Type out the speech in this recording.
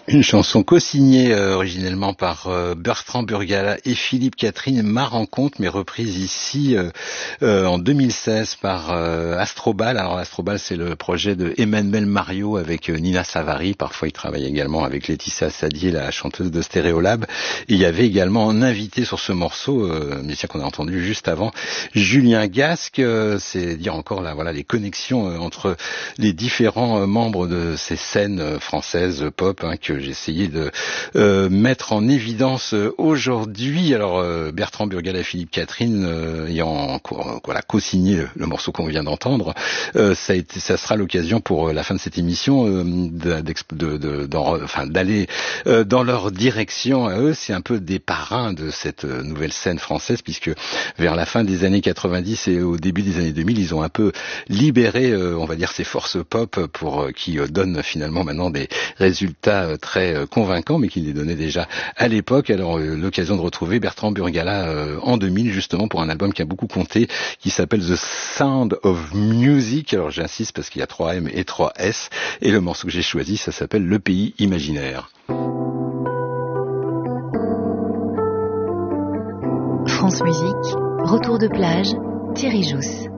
Une chanson co-signée originellement par Bertrand Burgala et Philippe Catherine, Ma Rencontre, mais reprise ici en 2016 par Astrobal. Alors Astrobal, c'est le projet de Emmanuel Mario avec Nina Savary. Parfois, il travaille également avec Laetitia Sadier, la chanteuse de Stéréolab. Et il y avait également un invité sur ce morceau, musicien qu'on a entendu juste avant, Julien Gasque. C'est dire encore là, voilà, les connexions entre les différents membres de ces scènes françaises pop que j'ai essayé de mettre en évidence aujourd'hui. Alors Bertrand Burgala et Philippe Catherine ayant voilà, co-signé le morceau qu'on vient d'entendre, ça sera l'occasion pour la fin de cette émission d'aller dans leur direction à eux. C'est un peu des parrains de cette nouvelle scène française, puisque vers la fin des années 90 et au début des années 2000, ils ont un peu libéré, on va dire, ces forces pop pour qui donnent finalement maintenant des résultats très convaincants, mais qu'il les donnait déjà à l'époque. Alors l'occasion de retrouver Bertrand Burgala en 2000 justement pour un album qui a beaucoup compté, qui s'appelle The Sound of Music. Alors j'insiste parce qu'il y a 3 M et 3 S, et le morceau que j'ai choisi, ça s'appelle Le Pays Imaginaire. France Musique, retour de plage, Thierry Jousse.